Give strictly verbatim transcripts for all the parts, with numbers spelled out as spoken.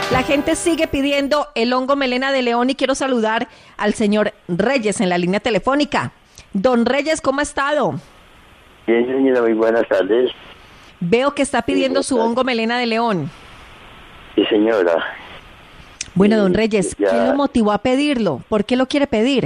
La gente sigue pidiendo el hongo melena de león y quiero saludar al señor Reyes en la línea telefónica. Don Reyes, ¿cómo ha estado? Bien, señora, muy buenas tardes. Veo que está pidiendo su hongo melena de león. Sí, señora. Bueno, don Reyes, ya. ¿qué lo motivó a pedirlo? ¿Por qué lo quiere pedir?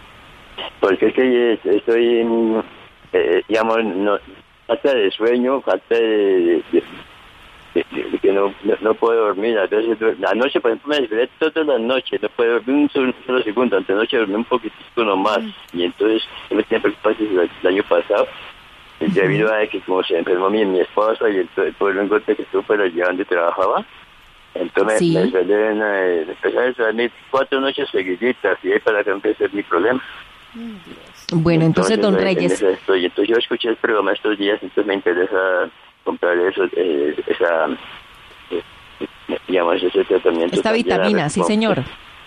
Porque es que estoy, en, eh, digamos, no, falta de sueño, falta de, de, de, de, de que no, no, no puedo dormir. A veces, la noche, por ejemplo, me desvelé todas las noches, no puedo dormir un solo, un solo segundo. Antenoche dormí un poquitico nomás. Mm. Y entonces, yo me tenía preocupación el, el año pasado, uh-huh. debido a que como se enfermó mi, mi esposa y el, el pueblo en golpe que estuvo por allá donde trabajaba. Entonces sí. me desvelé, eh, empecé a desvelarme cuatro noches seguiditas y ahí para que empecé mi problema. Bueno, entonces, entonces don Reyes... Estoy, entonces yo escuché el programa estos días, entonces me interesa comprar eso, eh, esa, eh, digamos, ese tratamiento. Esta vitamina, sí señor.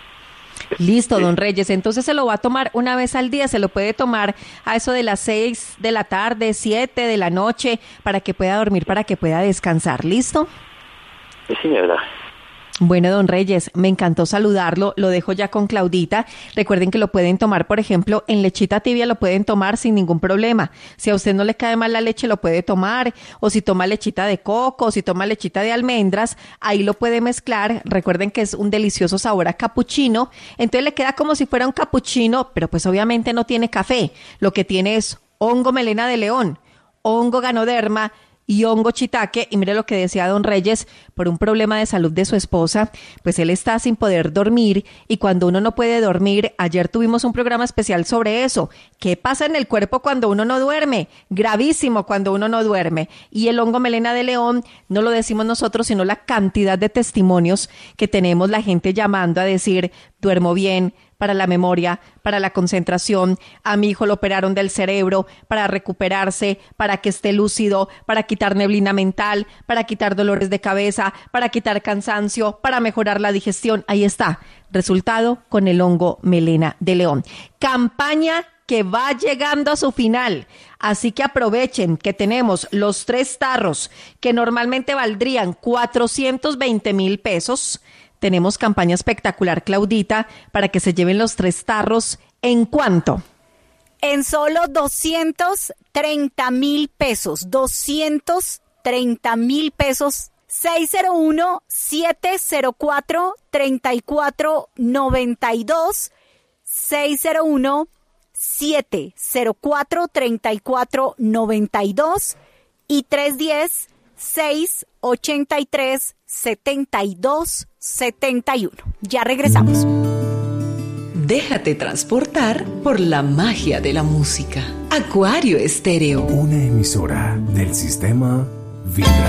Listo, sí. Don Reyes, entonces se lo va a tomar una vez al día, se lo puede tomar a eso de las seis de la tarde, siete de la noche, para que pueda dormir, para que pueda descansar, ¿listo? Sí, señora. Bueno, don Reyes, me encantó saludarlo, lo dejo ya con Claudita. Recuerden que lo pueden tomar, por ejemplo, en lechita tibia lo pueden tomar sin ningún problema. Si a usted no le cae mal la leche, lo puede tomar, o si toma lechita de coco, o si toma lechita de almendras, ahí lo puede mezclar. Recuerden que es un delicioso sabor a capuchino, entonces le queda como si fuera un capuchino, pero pues obviamente no tiene café. Lo que tiene es hongo melena de león, hongo ganoderma, y hongo shiitake, y mire lo que decía don Reyes, por un problema de salud de su esposa, pues él está sin poder dormir, y cuando uno no puede dormir, ayer tuvimos un programa especial sobre eso, ¿qué pasa en el cuerpo cuando uno no duerme? Gravísimo cuando uno no duerme, y el hongo melena de león, no lo decimos nosotros, sino la cantidad de testimonios que tenemos la gente llamando a decir, duermo bien, para la memoria, para la concentración, a mi hijo lo operaron del cerebro, para recuperarse, para que esté lúcido, para quitar neblina mental, para quitar dolores de cabeza, para quitar cansancio, para mejorar la digestión. Ahí está, resultado con el hongo melena de león. Campaña que va llegando a su final, así que aprovechen que tenemos los tres tarros que normalmente valdrían cuatrocientos veinte mil pesos. Tenemos campaña espectacular, Claudita, para que se lleven los tres tarros. ¿En cuánto? En solo doscientos treinta mil pesos. doscientos treinta mil pesos. seis cero uno, siete cero cuatro, tres cuatro nueve dos. seis cero uno, siete cero cuatro, tres cuatro nueve dos. Y tres uno cero, seis ocho tres, siete dos siete uno. Ya regresamos. Déjate transportar por la magia de la música. Acuario Estéreo. Una emisora del sistema Vibra.